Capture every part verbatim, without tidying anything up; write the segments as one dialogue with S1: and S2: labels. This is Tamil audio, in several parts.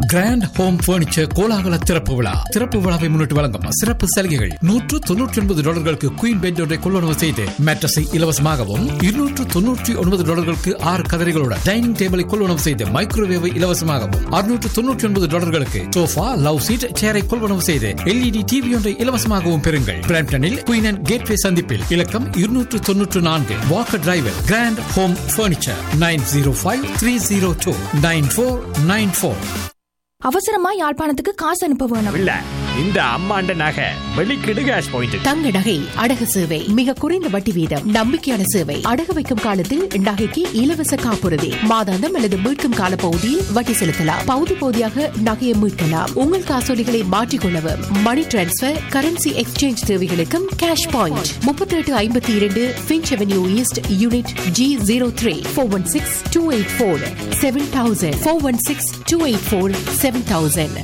S1: கிராண்ட் ஹோம் பர்னிச்சர் கோலாகல திறப்பு விழா. திறப்பு விழாவை முன்னிட்டு வழங்கும் சிறப்பு சலுகைகள். நூற்று தொன்னூற்றி ஒன்பது டாலர்களுக்கு குயின் பெட் ஒன்றை கொள்வனவு செய்து மேட்ரஸை இலவசமாகவும், இருநூற்று தொன்னூற்றி ஒன்பது டாலர்களுக்கு ஆறு கதரைகளுடன் டைனிங் டேபிளை கொள்வனவு செய்து மைக்ரோவேவை இலவசமாகவும், அறுநூற்று தொன்னூற்றி ஒன்பது டாலர்களுக்கு சோஃபா, லவ் சீட், சேரை கொள்வனவு செய்து எல்இடி டிவி ஒன்றை இலவசமாகவும் பெறுங்கள். பிராம்ப்டனில் குயின் அண்ட் கேட்வே சந்திப்பில் இலக்கம் இருநூற்று தொன்னூற்று நான்கு Walker driver. Grand home furniture nine zero five three zero two nine four nine four.
S2: அவசரமா யாழ்ப்பாணத்துக்கு காசு அனுப்ப வேணும்.
S3: இல்ல, இந்த அம்மாண்ட நகை வெளிக்கிடு கேஷ் பாயிண்ட்.
S4: தங்க நகை அடகு சேவை மிக குறைந்த வட்டி வீதம், நம்பிக்கையான சேவை. அடகு வைக்கும் காலத்தில் நகைக்கு இலவச காப்புறுதி, மாதாந்தம் அல்லது மீட்கும் கால பகுதியில் வட்டி செலுத்தலாம். பகுதி பகுதியாக நகையை மீட்கலாம். உங்கள் காசோலிகளை மாற்றிக்கொள்ளவும், மணி டிரான்ஸ்பர், கரன்சி எக்ஸ்சேஞ்ச் தேவைகளுக்கும் கேஷ் பாயிண்ட். முப்பத்தி எட்டு ஐம்பத்தி இரண்டு pinch avenue east unit G zero three four one six two eight four seven thousand four one six two eight four seven thousand.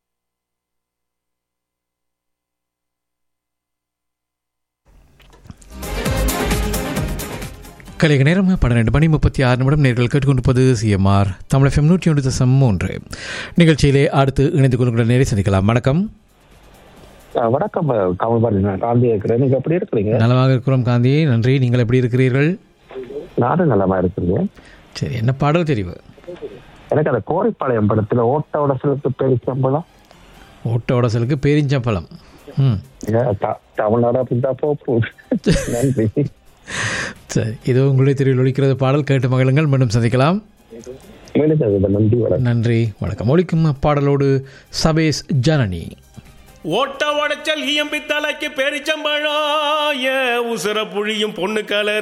S1: கலைக நேரம் பன்னிரண்டு மணி முப்பத்தி ஆறு நிமிடம். நேர்கள் கேட்டுக்கொண்டிருப்பது சிஎம்ஆர் தமிழ் எஃப்எம் நூற்றி ஒன்று தசம் மூன்று. நிகழ்ச்சியிலே அடுத்து இணைந்து கொள்கிற நேரை சந்திக்கலாம். வணக்கம்.
S5: வணக்கம் காந்தி இருக்கிறேன். நீங்க எப்படி இருக்கிறீங்க?
S1: நலமாக இருக்கிறோம் காந்தி, நன்றி. நீங்கள் எப்படி இருக்கிறீர்கள்?
S5: நானும் நலமா இருக்கிறேன்.
S1: சரி, என்ன பாடல் தெரிவு?
S5: எனக்கு அந்த கோரிப்பாளையம் படத்துல ஓட்ட உடசலுக்கு பேரிச்சம்பழம்.
S1: ஓட்ட உடசலுக்கு பேரிச்சம்பழம். ம்,
S5: தமிழ்நாடு அப்படிதான் போகும். நன்றி.
S1: சரி, இதோ உங்களுடைய தெருவில் ஒழிக்கிறது பாடல். கேட்டு மகிழுங்கள். மீண்டும் சந்திக்கலாம்.
S5: நன்றி,
S1: நன்றி, வணக்கம். ஒழிக்கும் பாடலோடு சபேஷ் ஜனனி.
S6: ஓட்ட உடைச்சல் ஈயம்பி தலைக்கு பேரிச்சம்பழம், உசுர புழியும் பொண்ணு கலர்